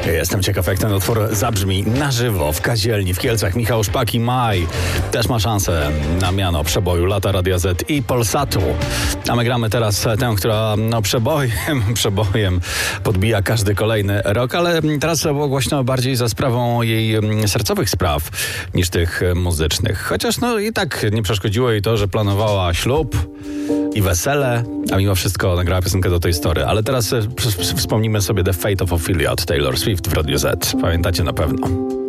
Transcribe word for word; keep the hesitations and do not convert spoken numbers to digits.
Jestem ciekaw, jak ten utwór zabrzmi na żywo w Kazielni, w Kielcach. Michał Szpak i Maj też ma szansę na miano przeboju Lata Radia Z i Polsatu. A my gramy teraz tę, która no przebojem, przebojem podbija każdy kolejny rok, ale teraz było głośno bardziej za sprawą jej sercowych spraw niż tych muzycznych. Chociaż no i tak nie przeszkodziło jej to, że planowała ślub i wesele, a mimo wszystko nagrała piosenkę do tej story. Ale teraz wspomnimy sobie The Fate of Ophelia od Taylor Swift w Radiu Z. Pamiętacie na pewno.